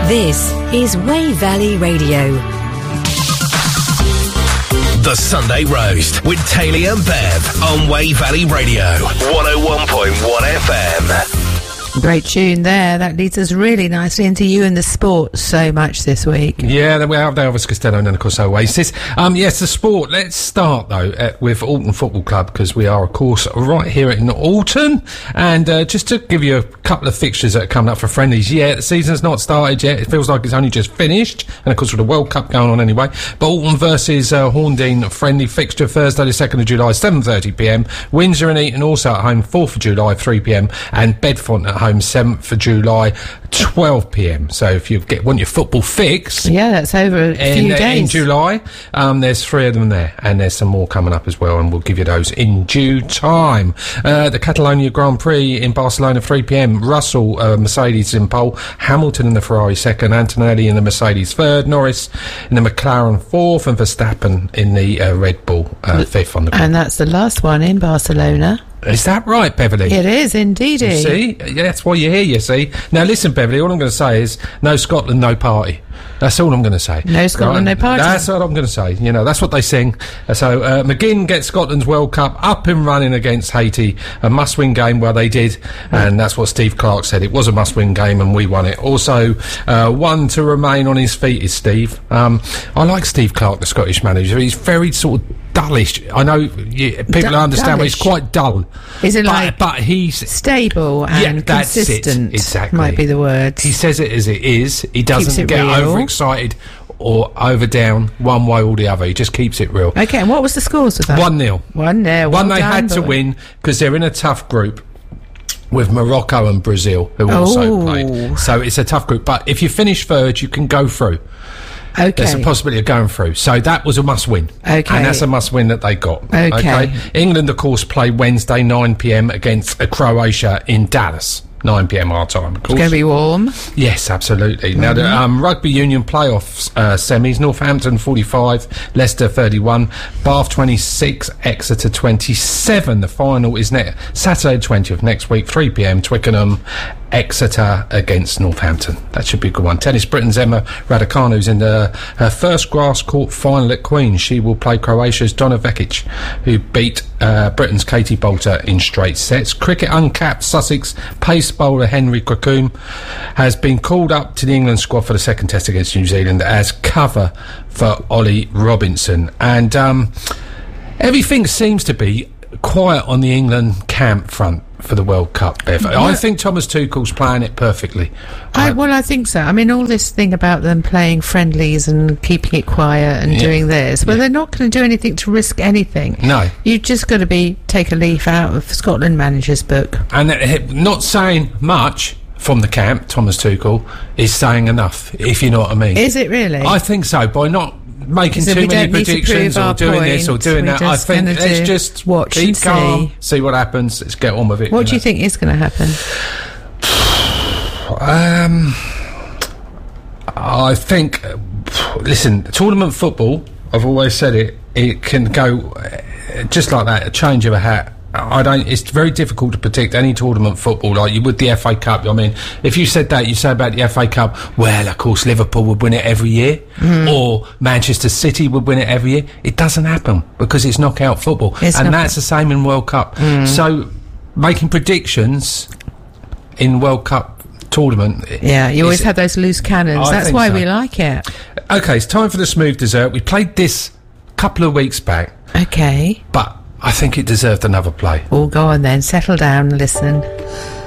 This is Wey Valley Radio. The Sunday Roast with Taylor and Bev on Wey Valley Radio, 101.1 FM. Great tune there. That leads us really nicely into you and the sport so much this week. Yeah, we have the Elvis Costello and then, of course, Oasis. Yes, the sport. Let's start, though, with Alton Football Club, because we are, of course, right here in Alton. And just to give you a couple of fixtures that are coming up for friendlies. Yeah, the season's not started yet. It feels like it's only just finished. And, of course, with the World Cup going on anyway. But Alton versus Horndean friendly fixture Thursday the 2nd of July, 7:30pm. Windsor and Eton also at home, 4th of July, 3pm. And Bedfont at home, 7th of July, 12pm. So if you want your football fix, yeah, that's over a few days in July. There's 3 of them there, and there's some more coming up as well, and we'll give you those in due time. The Catalonia Grand Prix in Barcelona, 3pm. Russell Mercedes in pole, Hamilton in the Ferrari 2nd, Antonelli in the Mercedes 3rd, Norris in the McLaren 4th, and Verstappen in the Red Bull 5th on the grid. And that's the last one in Barcelona. Is that right, Beverly? It is, indeed. You see? Yeah, that's why you're here, you see. Now, listen, Beverly, all I'm going to say is no Scotland, no party. That's all I'm going to say. No Scotland, no party. That's what I'm going to say. You know, that's what they sing. So, McGinn gets Scotland's World Cup up and running against Haiti. A must-win game, well, they did. And that's what Steve Clarke said. It was a must-win game, and we won it. Also, one to remain on his feet is Steve. I like Steve Clarke, the Scottish manager. He's very sort of dullish. I know people understand, but he's quite dull. Is it but he's stable and consistent? Exactly, might be the word. He says it as it is. He doesn't get overexcited or over down one way or the other. He just keeps it real. Okay, and what was the scores with that? 1-0. 1-0. One they had to win because they're in a tough group with Morocco and Brazil, who also played. So it's a tough group. But if you finish third, you can go through. Okay. There's a possibility of going through. So that was a must-win. Okay. And that's a must-win that they got. Okay. England, of course, play Wednesday, 9pm against Croatia in Dallas. 9pm our time, of course. It's going to be warm. Yes, absolutely. Now, the Rugby Union playoffs semis, Northampton 45, Leicester 31, Bath 26, Exeter 27. The final is Saturday 20th next week, 3pm, Twickenham, Exeter against Northampton. That should be a good one. Tennis Britain's Emma Raducanu's in her first grass court final at Queen's. She will play Croatia's Donna Vekic, who beat Britain's Katie Bolter in straight sets. Cricket uncapped Sussex pace bowler Henry Cracombe has been called up to the England squad for the second test against New Zealand as cover for Ollie Robinson. And everything seems to be quiet on the England camp front for the World Cup, Bev. I think Thomas Tuchel's playing it perfectly. I think so. I mean, all this thing about them playing friendlies and keeping it quiet and doing this, well, they're not going to do anything to risk anything. No. You've just got to take a leaf out of Scotland manager's book. And not saying much from the camp, Thomas Tuchel, is saying enough, if you know what I mean. Is it really? I think so, by not making too many predictions or doing this or doing that. I think let's just watch keep and calm, see what happens. Let's get on with it. What do you think is going to happen? I think, listen, tournament football, I've always said it can go just like that, a change of a hat. It's very difficult to predict any tournament football like you would the FA Cup. I mean, if you said that, you say about the FA Cup, well, of course, Liverpool would win it every year, or Manchester City would win it every year. It doesn't happen because it's knockout football. That's the same in World Cup. So, making predictions in World Cup tournament. Yeah, you always have those loose cannons. That's why we like it. Okay, it's time for the smooth dessert. We played this a couple of weeks back. Okay. But I think it deserved another play. Oh, go on then. Settle down and listen.